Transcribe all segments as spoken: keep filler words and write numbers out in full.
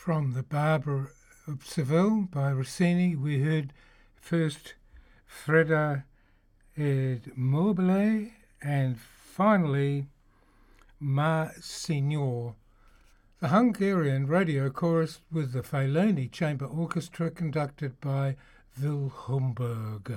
From the Barber of Seville by Rossini, we heard first Freda ed Mobile and finally Ma Signor. The Hungarian radio chorus with the Failoni Chamber Orchestra conducted by Wilhelmberg.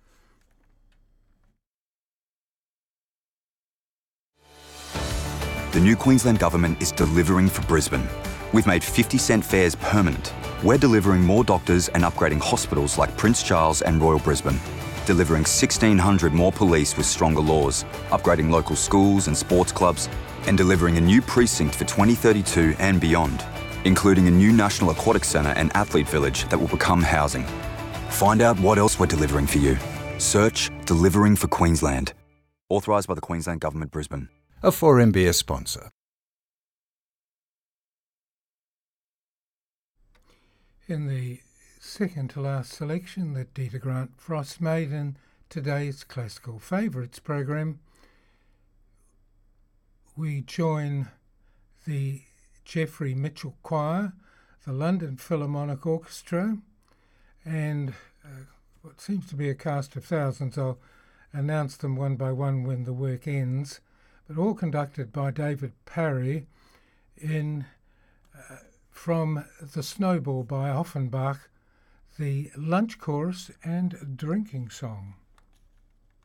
The new Queensland Government is delivering for Brisbane. We've made fifty cent fares permanent. We're delivering more doctors and upgrading hospitals like Prince Charles and Royal Brisbane. Delivering sixteen hundred more police with stronger laws, upgrading local schools and sports clubs, and delivering a new precinct for twenty thirty-two and beyond, including a new National Aquatic Centre and Athlete Village that will become housing. Find out what else we're delivering for you. Search Delivering for Queensland. Authorised by the Queensland Government, Brisbane. A four M B S sponsor. In the second to last selection that Dita Grant-Frost made in today's Classical Favourites program, we join the Jeffrey Mitchell Choir, the London Philharmonic Orchestra, and uh, what seems to be a cast of thousands. I'll announce them one by one when the work ends, but all conducted by David Parry in uh, from The Snowball by Offenbach, the Lunch Chorus and Drinking Song.